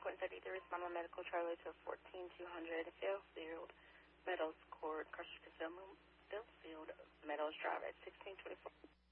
Quinton 33, Mama Medical Charlie to 14200 Fairfield Meadows Court, Carthage, Fairfield Meadows Drive at 1624.